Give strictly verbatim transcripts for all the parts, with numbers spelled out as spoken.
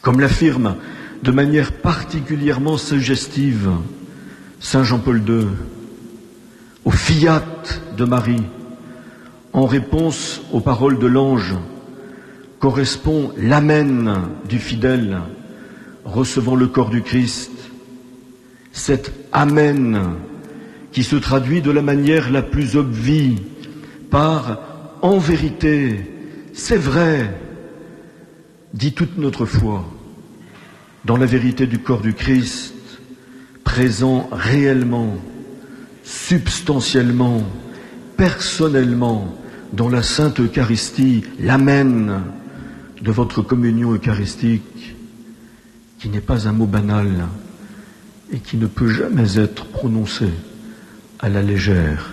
Comme l'affirme de manière particulièrement suggestive Saint Jean-Paul deux, au fiat de Marie, en réponse aux paroles de l'ange, correspond l'amen du fidèle recevant le corps du Christ. Cet amen qui se traduit de la manière la plus obvie par « en vérité, c'est vrai », dit toute notre foi dans la vérité du corps du Christ, présent réellement, substantiellement, personnellement dans la Sainte Eucharistie, l'amen de votre communion eucharistique, qui n'est pas un mot banal et qui ne peut jamais être prononcé à la légère.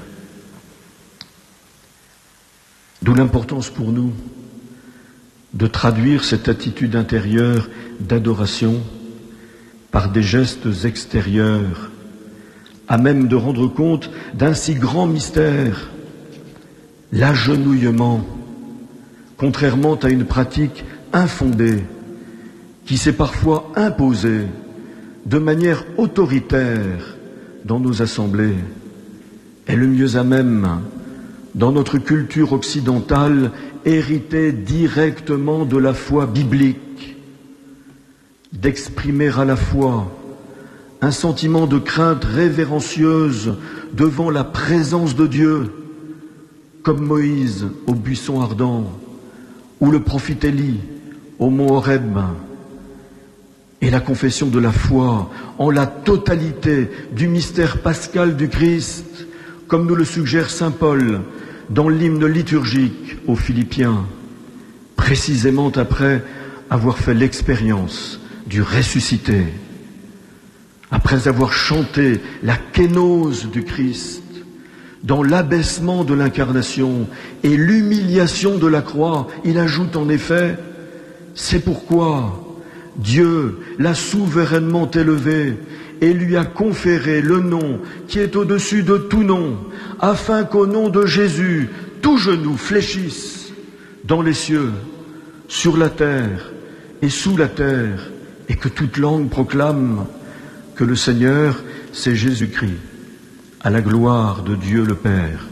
D'où l'importance pour nous de traduire cette attitude intérieure d'adoration par des gestes extérieurs, à même de rendre compte d'un si grand mystère, l'agenouillement, contrairement à une pratique infondée qui s'est parfois imposée de manière autoritaire dans nos assemblées, est le mieux à même, dans notre culture occidentale, héritée directement de la foi biblique, d'exprimer à la fois un sentiment de crainte révérencieuse devant la présence de Dieu, comme Moïse au buisson ardent, ou le prophète Élie au mont Horeb, et la confession de la foi en la totalité du mystère pascal du Christ, comme nous le suggère saint Paul dans l'hymne liturgique aux Philippiens, précisément après avoir fait l'expérience du ressuscité, après avoir chanté la kénose du Christ, dans l'abaissement de l'incarnation et l'humiliation de la croix. Il ajoute en effet, c'est pourquoi Dieu l'a souverainement élevé et lui a conféré le nom qui est au-dessus de tout nom, afin qu'au nom de Jésus, tout genou fléchisse dans les cieux, sur la terre et sous la terre, et que toute langue proclame que le Seigneur, c'est Jésus-Christ, à la gloire de Dieu le Père.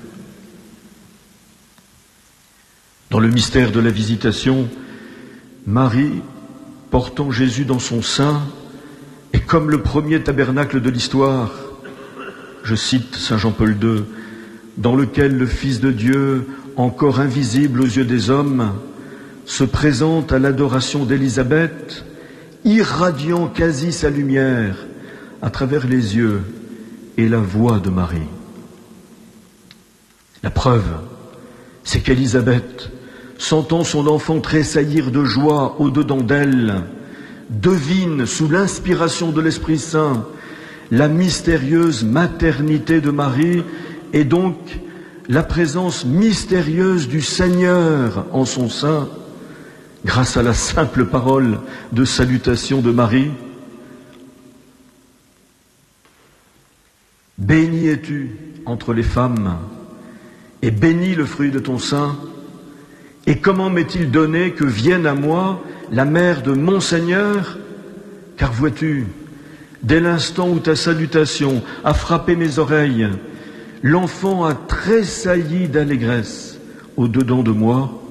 Dans le mystère de la visitation, Marie, portant Jésus dans son sein, est comme le premier tabernacle de l'histoire, je cite saint Jean-Paul deux, dans lequel le Fils de Dieu, encore invisible aux yeux des hommes, se présente à l'adoration d'Élisabeth, irradiant quasi sa lumière à travers les yeux et la voix de Marie. La preuve, c'est qu'Élisabeth, sentant son enfant tressaillir de joie au-dedans d'elle, devine sous l'inspiration de l'Esprit Saint la mystérieuse maternité de Marie et donc la présence mystérieuse du Seigneur en son sein, grâce à la simple parole de salutation de Marie. Bénie es-tu entre les femmes, et béni le fruit de ton sein. Et comment m'est-il donné que vienne à moi la mère de mon Seigneur? Car vois-tu, dès l'instant où ta salutation a frappé mes oreilles, l'enfant a tressailli d'allégresse au-dedans de moi.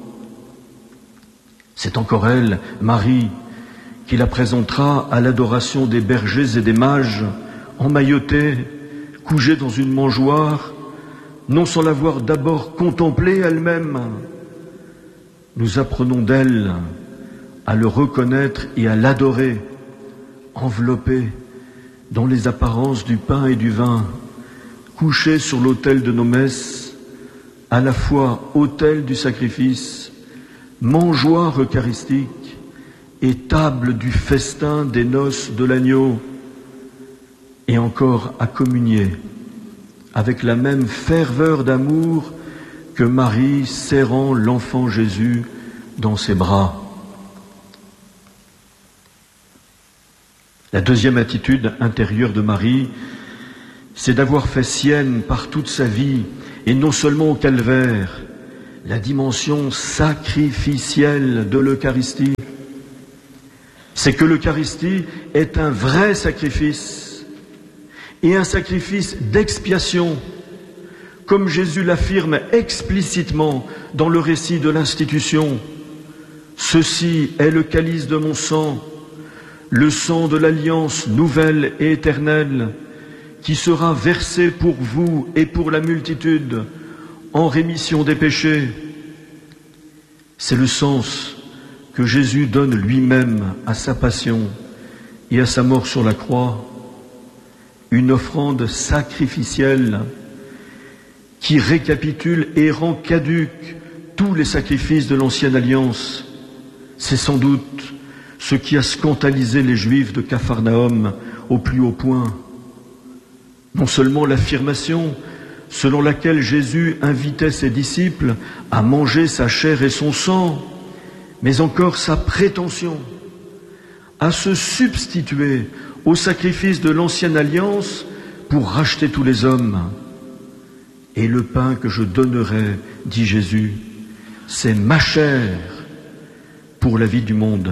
C'est encore elle, Marie, qui la présentera à l'adoration des bergers et des mages, emmaillotée, couchée dans une mangeoire, non sans l'avoir d'abord contemplée elle-même. Nous apprenons d'elle à le reconnaître et à l'adorer, enveloppée dans les apparences du pain et du vin, couchée sur l'autel de nos messes, à la fois autel du sacrifice, mangeoire eucharistique et table du festin des noces de l'agneau, et encore à communier avec la même ferveur d'amour que Marie serrant l'enfant Jésus dans ses bras. La deuxième attitude intérieure de Marie, c'est d'avoir fait sienne par toute sa vie, et non seulement au calvaire, la dimension sacrificielle de l'Eucharistie. c'est que l'Eucharistie est un vrai sacrifice et un sacrifice d'expiation, comme Jésus l'affirme explicitement dans le récit de l'institution. Ceci est le calice de mon sang, le sang de l'alliance nouvelle et éternelle, qui sera versé pour vous et pour la multitude en rémission des péchés. C'est le sens que Jésus donne lui-même à sa passion et à sa mort sur la croix, une offrande sacrificielle qui récapitule et rend caduques tous les sacrifices de l'ancienne alliance. C'est sans doute ce qui a scandalisé les Juifs de Capharnaüm au plus haut point. Non seulement l'affirmation selon laquelle Jésus invitait ses disciples à manger sa chair et son sang, mais encore sa prétention à se substituer au sacrifice de l'ancienne alliance pour racheter tous les hommes. Et le pain que je donnerai, dit Jésus, c'est ma chair pour la vie du monde.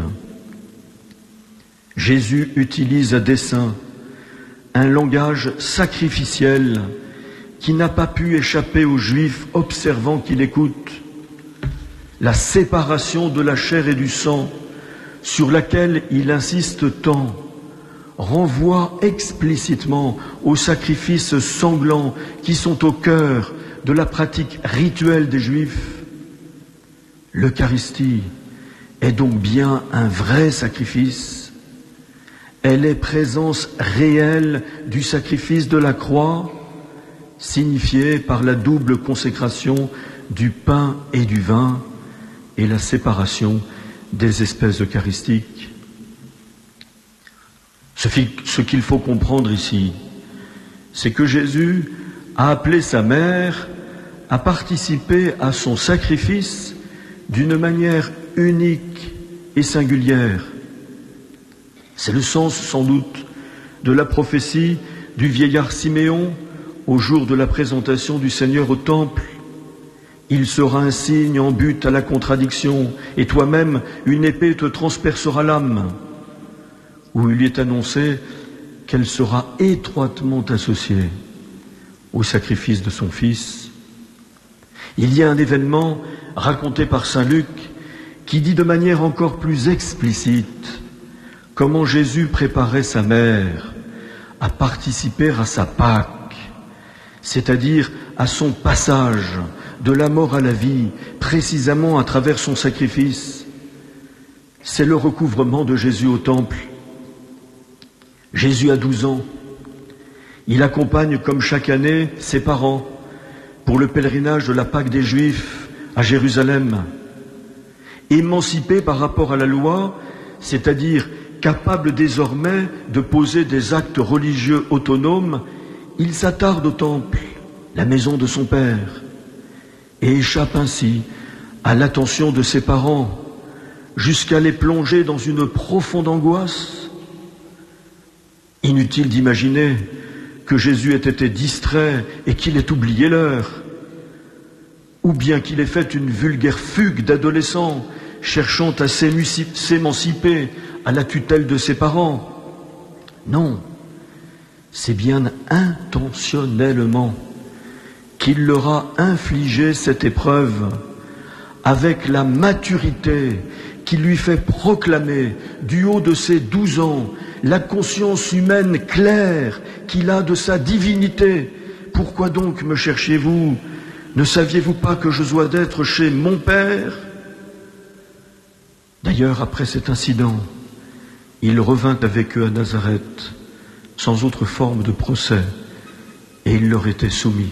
Jésus utilise à dessein un langage sacrificiel qui n'a pas pu échapper aux Juifs observant qu'il écoute. La séparation de la chair et du sang, sur laquelle il insiste tant, renvoie explicitement aux sacrifices sanglants qui sont au cœur de la pratique rituelle des Juifs. L'Eucharistie est donc bien un vrai sacrifice. Elle est présence réelle du sacrifice de la croix, signifiée par la double consécration du pain et du vin et la séparation des espèces eucharistiques. Ce qu'il faut comprendre ici, c'est que Jésus a appelé sa mère à participer à son sacrifice d'une manière unique et singulière. C'est le sens, sans doute, de la prophétie du vieillard Siméon au jour de la présentation du Seigneur au temple. Il sera un signe en but à la contradiction, et toi-même, une épée te transpercera l'âme. Où il est annoncé qu'elle sera étroitement associée au sacrifice de son Fils. Il y a un événement raconté par saint Luc qui dit de manière encore plus explicite comment Jésus préparait sa mère à participer à sa Pâque, c'est-à-dire à son passage de la mort à la vie, précisément à travers son sacrifice. C'est le recouvrement de Jésus au temple. Jésus a douze ans. Il accompagne, comme chaque année, ses parents pour le pèlerinage de la Pâque des Juifs à Jérusalem. Émancipé par rapport à la loi, c'est-à-dire capable désormais de poser des actes religieux autonomes, il s'attarde au temple, la maison de son père, et échappe ainsi à l'attention de ses parents, jusqu'à les plonger dans une profonde angoisse. Inutile d'imaginer que Jésus ait été distrait et qu'il ait oublié l'heure, ou bien qu'il ait fait une vulgaire fugue d'adolescent, cherchant à s'émanciper à la tutelle de ses parents. Non, c'est bien intentionnellement qu'il leur a infligé cette épreuve avec la maturité qui lui fait proclamer du haut de ses douze ans la conscience humaine claire qu'il a de sa divinité. Pourquoi donc me cherchiez-vous? Ne saviez-vous pas que je dois d'être chez mon Père? D'ailleurs, après cet incident, il revint avec eux à Nazareth, sans autre forme de procès, et il leur était soumis.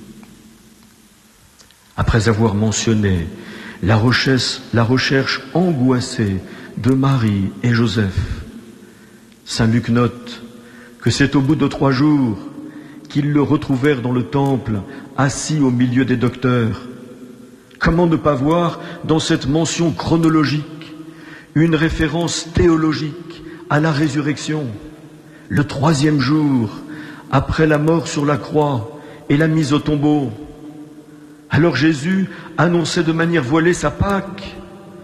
Après avoir mentionné la recherche, la recherche angoissée de Marie et Joseph, saint Luc note que c'est au bout de trois jours qu'ils le retrouvèrent dans le temple, assis au milieu des docteurs. Comment ne pas voir dans cette mention chronologique une référence théologique à la résurrection, le troisième jour, après la mort sur la croix et la mise au tombeau. Alors Jésus annonçait de manière voilée sa Pâque,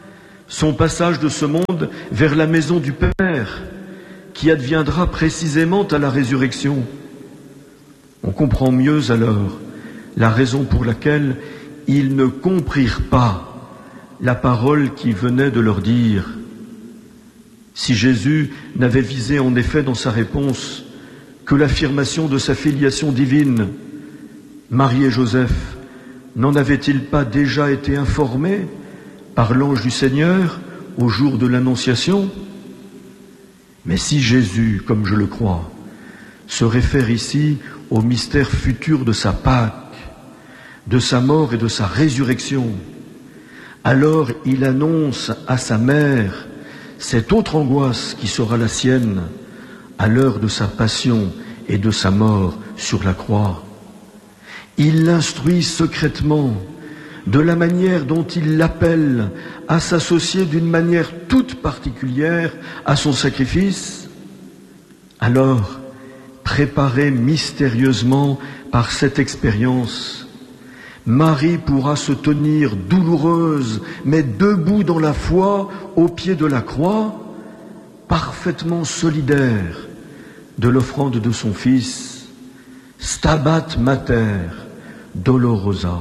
son passage de ce monde vers la maison du Père, qui adviendra précisément à la résurrection. On comprend mieux alors la raison pour laquelle ils ne comprirent pas la parole qui venait de leur dire. Si Jésus n'avait visé en effet dans sa réponse que l'affirmation de sa filiation divine, Marie et Joseph n'en avaient-ils pas déjà été informés par l'ange du Seigneur au jour de l'Annonciation? Mais si Jésus, comme je le crois, se réfère ici au mystère futur de sa Pâque, de sa mort et de sa résurrection, alors il annonce à sa mère cette autre angoisse qui sera la sienne à l'heure de sa passion et de sa mort sur la croix. Il l'instruit secrètement de la manière dont il l'appelle à s'associer d'une manière toute particulière à son sacrifice. Alors, préparée mystérieusement par cette expérience, Marie pourra se tenir douloureuse, mais debout dans la foi, au pied de la croix, parfaitement solidaire de l'offrande de son Fils, Stabat Mater Dolorosa.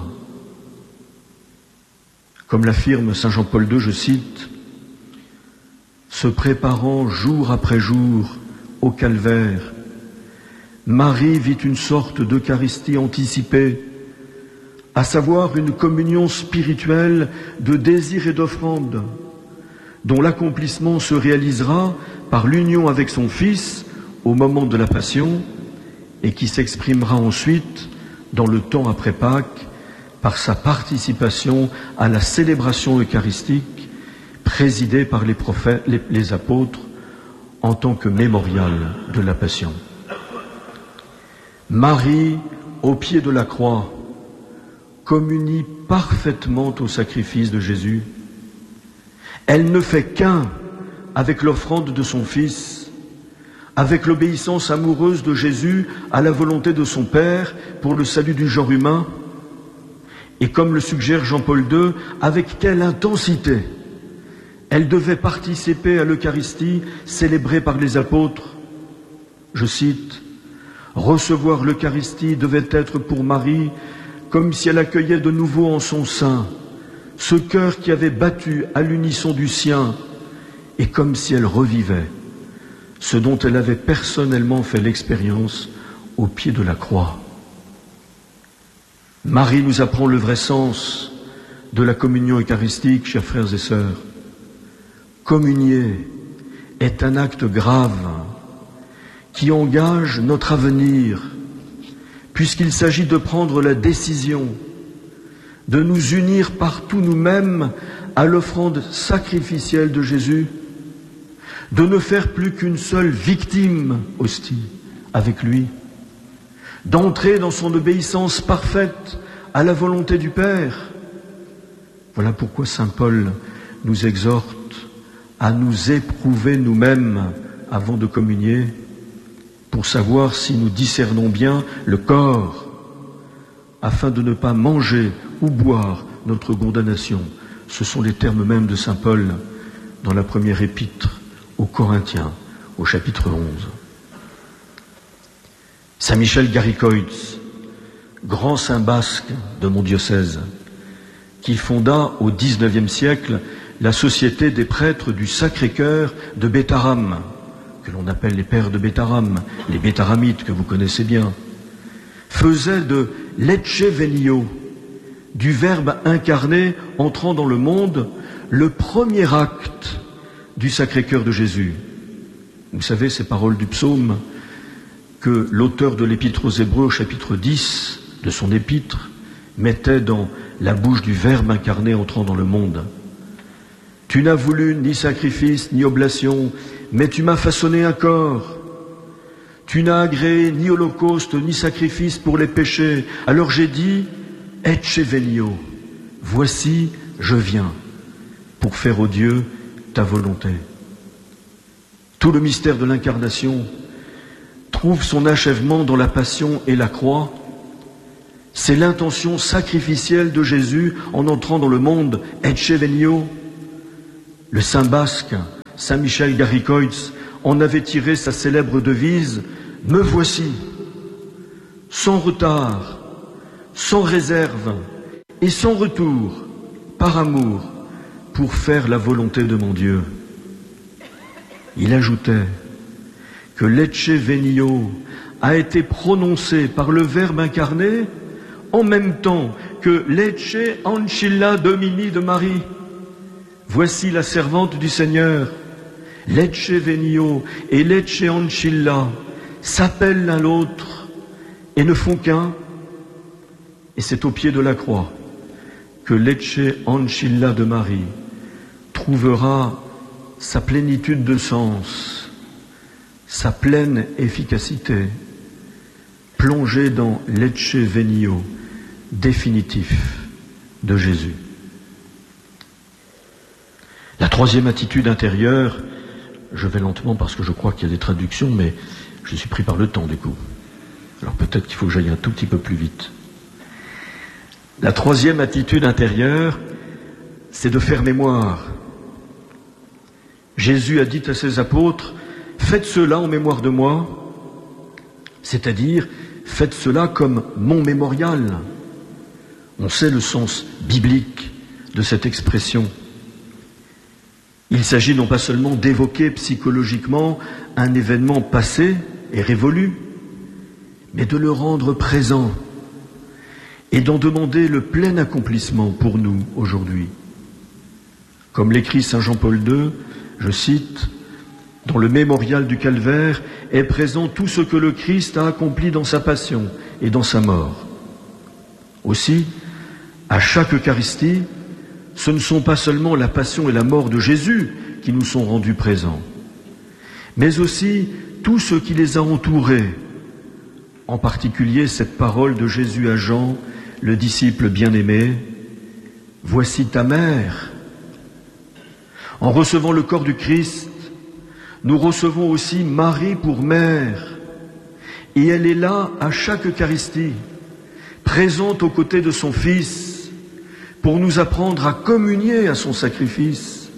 Comme l'affirme saint Jean-Paul deux, je cite, « Se préparant jour après jour au calvaire, Marie vit une sorte d'Eucharistie anticipée, à savoir une communion spirituelle de désir et d'offrande, dont l'accomplissement se réalisera par l'union avec son Fils au moment de la Passion et qui s'exprimera ensuite dans le temps après Pâques par sa participation à la célébration eucharistique présidée par les prophètes, les, les apôtres en tant que mémorial de la Passion. Marie, au pied de la croix, communie parfaitement au sacrifice de Jésus. Elle ne fait qu'un avec l'offrande de son Fils, avec l'obéissance amoureuse de Jésus à la volonté de son Père pour le salut du genre humain, et comme le suggère Jean-Paul deux, avec quelle intensité elle devait participer à l'Eucharistie célébrée par les apôtres. Je cite, « Recevoir l'Eucharistie devait être pour Marie comme si elle accueillait de nouveau en son sein ce cœur qui avait battu à l'unisson du sien, et comme si elle revivait ce dont elle avait personnellement fait l'expérience au pied de la croix. » Marie nous apprend le vrai sens de la communion eucharistique, chers frères et sœurs. Communier est un acte grave qui engage notre avenir, puisqu'il s'agit de prendre la décision de nous unir partout nous-mêmes à l'offrande sacrificielle de Jésus, de ne faire plus qu'une seule victime hostie avec lui, d'entrer dans son obéissance parfaite à la volonté du Père. Voilà pourquoi saint Paul nous exhorte à nous éprouver nous-mêmes avant de communier, pour savoir si nous discernons bien le corps, afin de ne pas manger ou boire notre condamnation. Ce sont les termes mêmes de saint Paul dans la première épître aux Corinthiens, au chapitre onze. Saint Michel Garicoitz, grand saint basque de mon diocèse, qui fonda au dix-neuvième siècle la Société des prêtres du Sacré-Cœur de Bétharram, que l'on appelle les pères de Bétharram, les bétharamites que vous connaissez bien, faisait de l'Ecce Venio, du Verbe incarné entrant dans le monde, le premier acte du Sacré-Cœur de Jésus. Vous savez, ces paroles du psaume que l'auteur de l'Épître aux Hébreux, au chapitre dix de son épître, mettait dans la bouche du Verbe incarné entrant dans le monde. « Tu n'as voulu ni sacrifice ni oblation, mais tu m'as façonné un corps. Tu n'as agréé ni holocauste ni sacrifice pour les péchés. Alors j'ai dit, Ecce venio, voici, je viens, pour faire au Dieu ta volonté. » Tout le mystère de l'incarnation trouve son achèvement dans la passion et la croix. C'est l'intention sacrificielle de Jésus en entrant dans le monde, Ecce venio, Le saint basque, saint Michel Garricoitz, en avait tiré sa célèbre devise « Me voici », sans retard, sans réserve et sans retour, par amour, pour faire la volonté de mon Dieu. Il ajoutait que l'Ecce Venio a été prononcé par le Verbe incarné en même temps que l'Ecce Ancilla Domini de Marie. Voici la servante du Seigneur. L'Ecce Venio et l'Ecce Ancilla s'appellent l'un l'autre et ne font qu'un. Et c'est au pied de la croix que l'Ecce Ancilla de Marie trouvera sa plénitude de sens, sa pleine efficacité, plongée dans l'Ecce Venio définitif de Jésus. La troisième attitude intérieure, je vais lentement parce que je crois qu'il y a des traductions, mais je suis pris par le temps du coup. Alors peut-être qu'il faut que j'aille un tout petit peu plus vite. La troisième attitude intérieure, c'est de faire mémoire. Jésus a dit à ses apôtres, « Faites cela en mémoire de moi », c'est-à-dire, faites cela comme mon mémorial. On sait le sens biblique de cette expression. Il s'agit non pas seulement d'évoquer psychologiquement un événement passé et révolu, mais de le rendre présent et d'en demander le plein accomplissement pour nous aujourd'hui. Comme l'écrit saint Jean-Paul deux, je cite, « Dans le mémorial du calvaire est présent tout ce que le Christ a accompli dans sa passion et dans sa mort. » Aussi, à chaque Eucharistie, ce ne sont pas seulement la passion et la mort de Jésus qui nous sont rendus présents, mais aussi tout ce qui les a entourés, en particulier cette parole de Jésus à Jean, le disciple bien-aimé, « Voici ta mère ». En recevant le corps du Christ, nous recevons aussi Marie pour mère, et elle est là à chaque Eucharistie, présente aux côtés de son Fils, pour nous apprendre à communier à son sacrifice.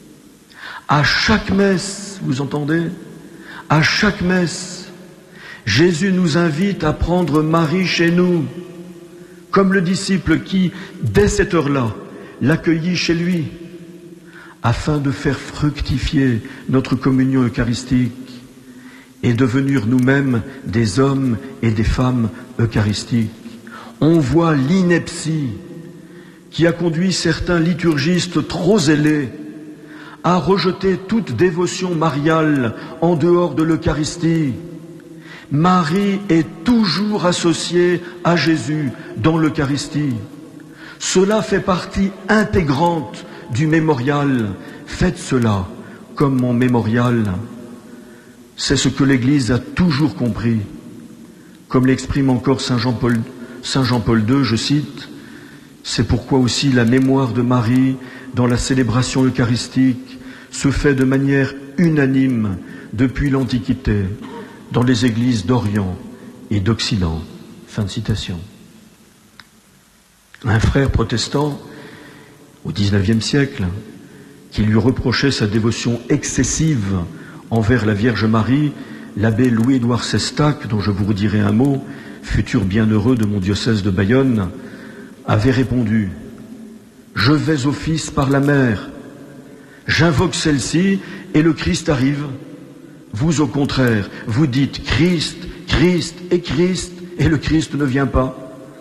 À chaque messe, vous entendez? À chaque messe, Jésus nous invite à prendre Marie chez nous, comme le disciple qui, dès cette heure-là, l'accueillit chez lui, afin de faire fructifier notre communion eucharistique et devenir nous-mêmes des hommes et des femmes eucharistiques. On voit l'ineptie qui a conduit certains liturgistes trop zélés à rejeter toute dévotion mariale en dehors de l'Eucharistie. Marie est toujours associée à Jésus dans l'Eucharistie. Cela fait partie intégrante du mémorial. Faites cela comme mon mémorial. C'est ce que l'Église a toujours compris. Comme l'exprime encore saint Jean-Paul, saint Jean-Paul deux, je cite, « C'est pourquoi aussi la mémoire de Marie dans la célébration eucharistique se fait de manière unanime depuis l'Antiquité dans les églises d'Orient et d'Occident. » Fin de citation. Un frère protestant au dix-neuvième siècle, qui lui reprochait sa dévotion excessive envers la Vierge Marie, l'abbé Louis-Édouard Sestac, dont je vous redirai un mot, futur bienheureux de mon diocèse de Bayonne, avait répondu « Je vais au Fils par la mère, j'invoque celle-ci et le Christ arrive. Vous, au contraire, vous dites Christ, Christ et Christ, et le Christ ne vient pas.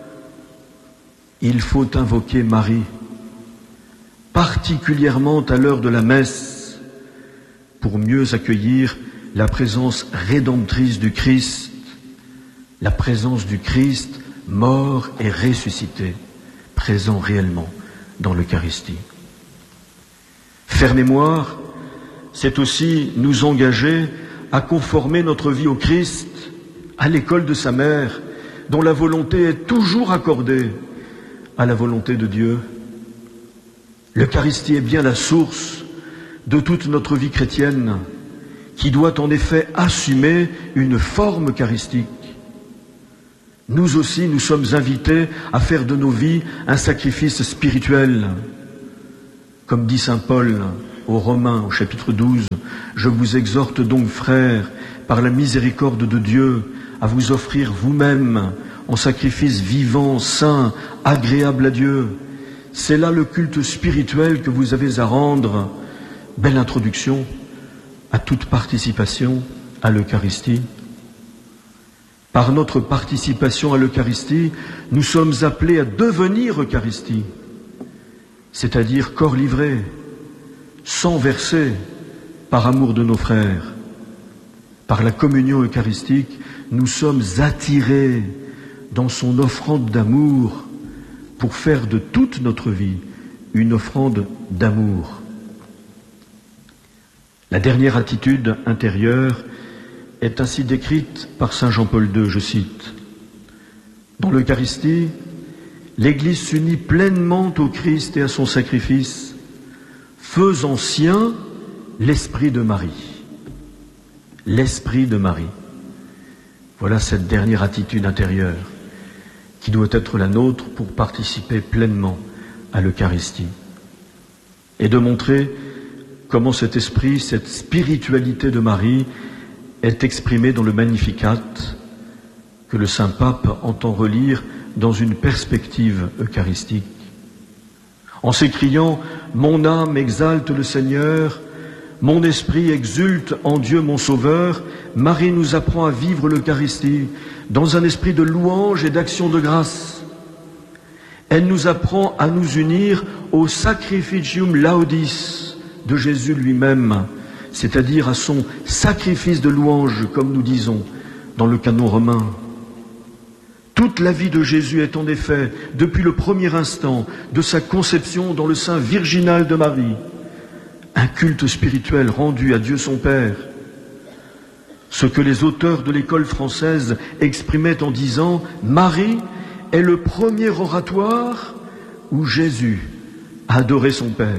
Il faut invoquer Marie, particulièrement à l'heure de la messe, pour mieux accueillir la présence rédemptrice du Christ, la présence du Christ mort et ressuscité, présent réellement dans l'Eucharistie. Faire mémoire, c'est aussi nous engager à conformer notre vie au Christ, à l'école de sa mère, dont la volonté est toujours accordée à la volonté de Dieu. L'Eucharistie est bien la source de toute notre vie chrétienne, qui doit en effet assumer une forme eucharistique. Nous aussi, nous sommes invités à faire de nos vies un sacrifice spirituel. Comme dit saint Paul aux Romains, au chapitre douze, « Je vous exhorte donc, frères, par la miséricorde de Dieu, à vous offrir vous-même en sacrifice vivant, saint, agréable à Dieu. C'est là le culte spirituel que vous avez à rendre. » Belle introduction à toute participation à l'Eucharistie. Par notre participation à l'Eucharistie, nous sommes appelés à devenir Eucharistie, c'est-à-dire corps livré, sang versé, par amour de nos frères. Par la communion eucharistique, nous sommes attirés dans son offrande d'amour pour faire de toute notre vie une offrande d'amour. La dernière attitude intérieure est ainsi décrite par saint Jean-Paul deux, je cite. « Dans l'Eucharistie, l'Église s'unit pleinement au Christ et à son sacrifice, faisant sien l'Esprit de Marie. » L'Esprit de Marie. Voilà cette dernière attitude intérieure qui doit être la nôtre pour participer pleinement à l'Eucharistie. Et de montrer comment cet esprit, cette spiritualité de Marie est exprimée dans le Magnificat que le Saint-Pape entend relire dans une perspective eucharistique. En s'écriant « Mon âme exalte le Seigneur, mon esprit exulte en Dieu mon Sauveur », Marie nous apprend à vivre l'Eucharistie dans un esprit de louange et d'action de grâce. Elle nous apprend à nous unir au sacrificium laudis de Jésus lui-même, c'est-à-dire à son sacrifice de louange, comme nous disons dans le canon romain. Toute la vie de Jésus est en effet, depuis le premier instant de sa conception dans le sein virginal de Marie, un culte spirituel rendu à Dieu son Père. Ce que les auteurs de l'école française exprimaient en disant « Marie est le premier oratoire où Jésus a adoré son Père ».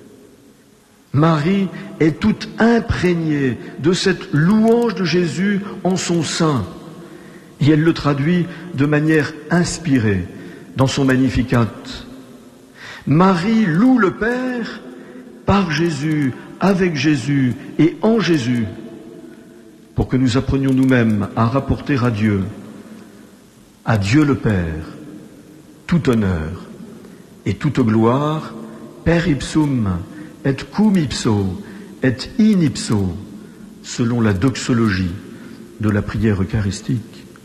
Marie est toute imprégnée de cette louange de Jésus en son sein. Et elle le traduit de manière inspirée dans son Magnificat. Marie loue le Père par Jésus, avec Jésus et en Jésus, pour que nous apprenions nous-mêmes à rapporter à Dieu, à Dieu le Père, tout honneur et toute gloire, per ipsum et cum ipso et in ipso, selon la doxologie de la prière eucharistique.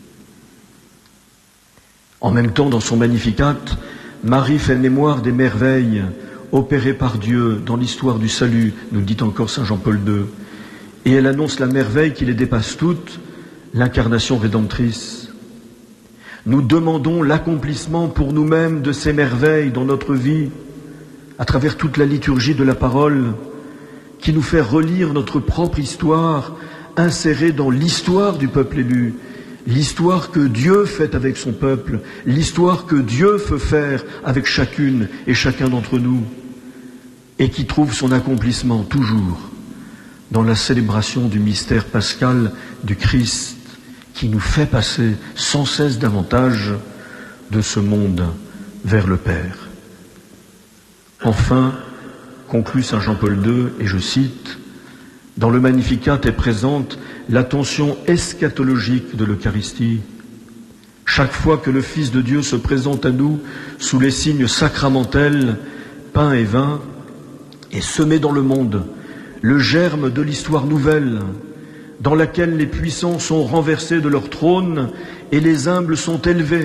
En même temps, dans son Magnificat, Marie fait mémoire des merveilles opérées par Dieu dans l'histoire du salut, nous dit encore saint Jean-Paul deux, et elle annonce la merveille qui les dépasse toutes, l'incarnation rédemptrice. Nous demandons l'accomplissement pour nous-mêmes de ces merveilles dans notre vie, à travers toute la liturgie de la parole, qui nous fait relire notre propre histoire, insérée dans l'histoire du peuple élu, l'histoire que Dieu fait avec son peuple, l'histoire que Dieu veut faire avec chacune et chacun d'entre nous, et qui trouve son accomplissement toujours dans la célébration du mystère pascal du Christ, qui nous fait passer sans cesse davantage de ce monde vers le Père. Enfin, conclut saint Jean-Paul deux, et je cite, « Dans le Magnificat est présente l'attention eschatologique de l'Eucharistie. Chaque fois que le Fils de Dieu se présente à nous sous les signes sacramentels, pain et vin, et semer dans le monde le germe de l'histoire nouvelle, dans laquelle les puissants sont renversés de leur trône et les humbles sont élevés.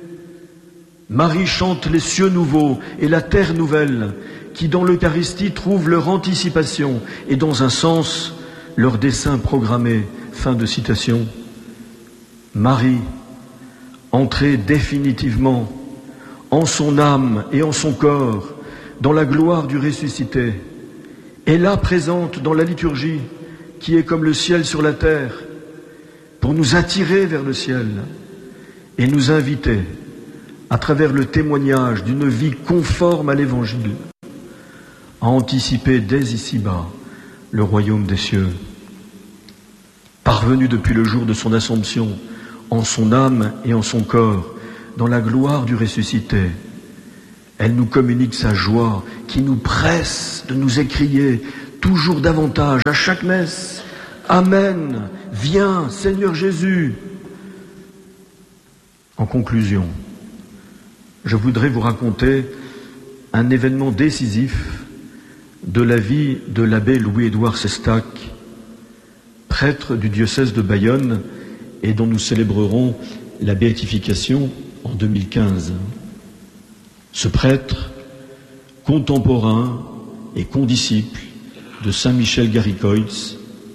Marie chante les cieux nouveaux et la terre nouvelle, qui dans l'Eucharistie trouvent leur anticipation et dans un sens leur dessein programmé. » Fin de citation. Marie, entrée définitivement en son âme et en son corps dans la gloire du ressuscité, est là présente dans la liturgie qui est comme le ciel sur la terre, pour nous attirer vers le ciel et nous inviter, à travers le témoignage d'une vie conforme à l'Évangile, à anticiper dès ici-bas le royaume des cieux. Parvenu depuis le jour de son Assomption, en son âme et en son corps, dans la gloire du ressuscité, Elle nous communique sa joie qui nous presse de nous écrier toujours davantage à chaque messe. Amen, viens Seigneur Jésus. En conclusion, je voudrais vous raconter un événement décisif de la vie de l'abbé Louis-Édouard Sestac, prêtre du diocèse de Bayonne et dont nous célébrerons la béatification en deux mille quinze. Ce prêtre, contemporain et condisciple de saint Michel Garicoitz,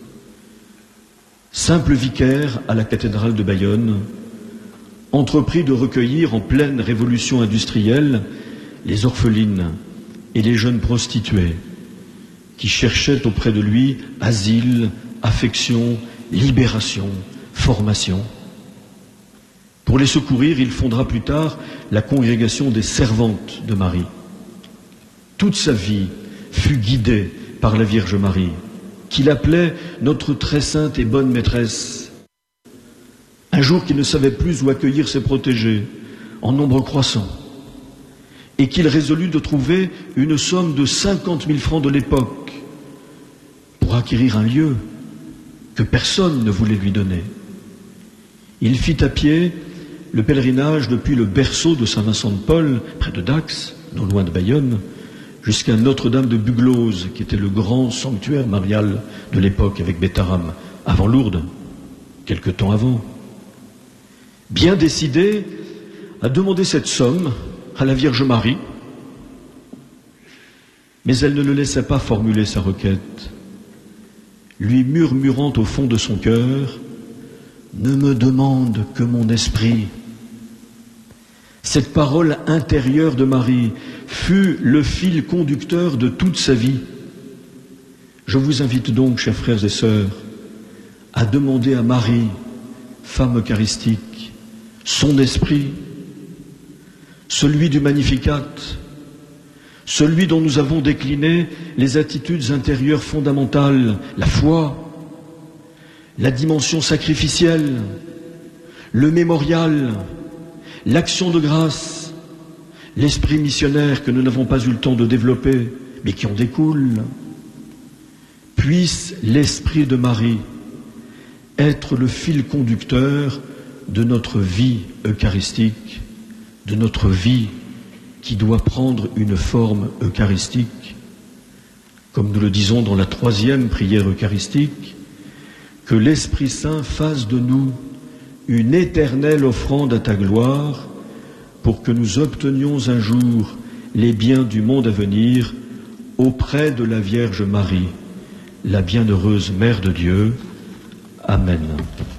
simple vicaire à la cathédrale de Bayonne, entreprit de recueillir en pleine révolution industrielle les orphelines et les jeunes prostituées qui cherchaient auprès de lui asile, affection, libération, formation. Pour les secourir, il fondera plus tard la congrégation des servantes de Marie. Toute sa vie fut guidée par la Vierge Marie, qu'il appelait notre très sainte et bonne maîtresse. Un jour qu'il ne savait plus où accueillir ses protégés, en nombre croissant, et qu'il résolut de trouver une somme de cinquante mille francs de l'époque pour acquérir un lieu que personne ne voulait lui donner. Il fit à pied le pèlerinage depuis le berceau de Saint-Vincent-de-Paul, près de Dax, non loin de Bayonne, jusqu'à Notre-Dame de Buglose, qui était le grand sanctuaire marial de l'époque avec Bétharram, avant Lourdes, quelque temps avant. Bien décidé à demander cette somme à la Vierge Marie, mais elle ne le laissait pas formuler sa requête, lui murmurant au fond de son cœur « Ne me demande que mon esprit ». Cette parole intérieure de Marie fut le fil conducteur de toute sa vie. Je vous invite donc, chers frères et sœurs, à demander à Marie, femme eucharistique, son esprit, celui du Magnificat, celui dont nous avons décliné les attitudes intérieures fondamentales, la foi, la dimension sacrificielle, le mémorial, l'action de grâce, l'esprit missionnaire que nous n'avons pas eu le temps de développer, mais qui en découle. Puisse l'esprit de Marie être le fil conducteur de notre vie eucharistique, de notre vie qui doit prendre une forme eucharistique, comme nous le disons dans la troisième prière eucharistique, que l'Esprit Saint fasse de nous une éternelle offrande à ta gloire, pour que nous obtenions un jour les biens du monde à venir auprès de la Vierge Marie, la bienheureuse Mère de Dieu. Amen.